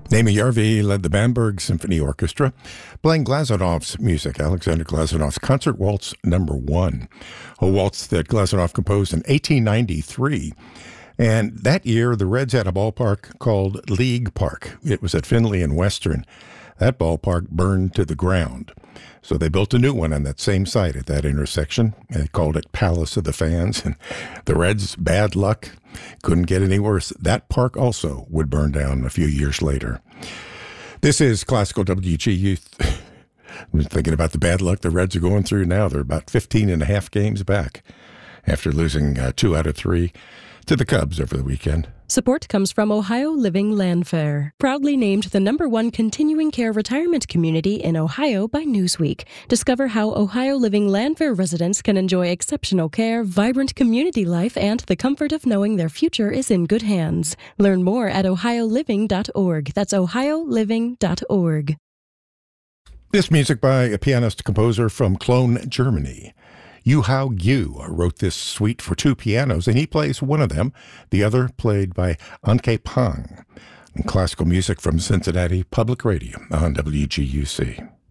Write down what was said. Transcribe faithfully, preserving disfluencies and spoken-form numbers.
Naima Yarvi led the Bamberg Symphony Orchestra, playing Glazonov's music, Alexander Glazonov's Concert Waltz Number One, a waltz that Glazunov composed in eighteen ninety-three. And that year, the Reds had a ballpark called League Park. It was at Findlay and Western. That ballpark burned to the ground. So they built a new one on that same site at that intersection. They called it Palace of the Fans. And the Reds, bad luck, couldn't get any worse. That park also would burn down a few years later. This is Classical W G Youth. I'm thinking about the bad luck the Reds are going through now. They're about fifteen and a half games back after losing uh, two out of three to the Cubs over the weekend. Support comes from Ohio Living Land Fair, proudly named the number one continuing care retirement community in Ohio by Newsweek. Discover how Ohio Living Land Fair residents can enjoy exceptional care, vibrant community life, and the comfort of knowing their future is in good hands. Learn more at ohio living dot org. That's ohio living dot org. This music by a pianist-composer from Cologne, Germany. Yu-Hao Yu wrote this suite for two pianos, and he plays one of them, the other played by Anke Pang. And classical music from Cincinnati Public Radio on W G U C.